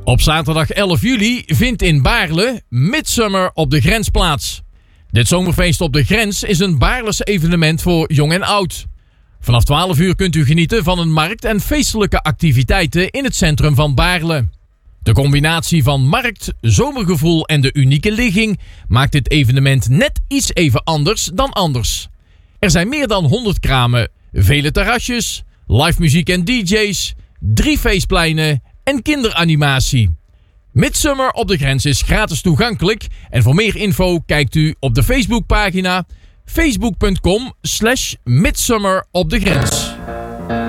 Op zaterdag 11 juli vindt in Baarle Midsummer op de Grens plaats. Dit zomerfeest op de Grens is een Baarlese evenement voor jong en oud. Vanaf 12 uur kunt u genieten van een markt en feestelijke activiteiten in het centrum van Baarle. De combinatie van markt, zomergevoel en de unieke ligging maakt dit evenement net iets even anders dan anders. Er zijn meer dan 100 kramen, vele terrasjes, live muziek en DJ's, 3 feestpleinen en kinderanimatie. Midsummer op de Grens is gratis toegankelijk en voor meer info kijkt u op de Facebookpagina facebook.com/midsummeropdegrens.